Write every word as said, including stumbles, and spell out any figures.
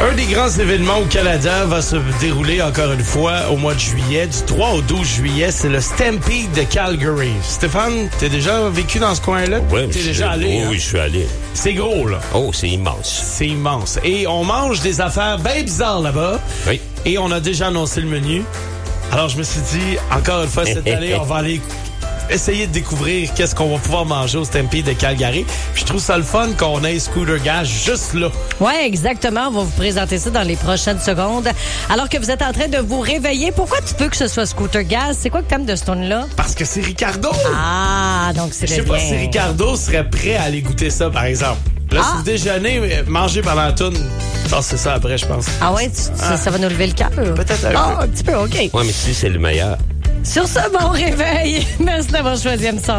Un des grands événements au Canada va se dérouler encore une fois au mois de juillet. Du trois au douze juillet, c'est le Stampede de Calgary. Stéphane, t'es déjà vécu dans ce coin-là? Oui, t'es je, déjà allé? Oui, hein? oui, je suis allé. C'est gros, là. Oh, c'est immense. C'est immense. Et on mange des affaires bien bizarres là-bas. Oui. Et on a déjà annoncé le menu. Alors, je me suis dit, encore une fois, cette année, on va aller essayer de découvrir qu'est-ce qu'on va pouvoir manger au Stampede de Calgary. Puis je trouve ça le fun qu'on ait Scooter Gas juste là. Oui, exactement. On va vous présenter ça dans les prochaines secondes. Alors que vous êtes en train de vous réveiller, pourquoi tu veux que ce soit Scooter Gas? C'est quoi le thème de ce tune-là? Parce que c'est Ricardo! Ah, donc c'est Je le sais pas lien. si Ricardo serait prêt à aller goûter ça, par exemple. Là, Ah. si vous déjeunez, mangez pendant la toune. Ça, c'est ça après, je pense. Ah ouais, tu- tu- Ah. ça va nous lever le cœur? Peut-être un Ah, peu. un petit peu, OK. Ouais, mais si c'est le meilleur. Sur ce bon réveil, merci d'avoir choisi M cent.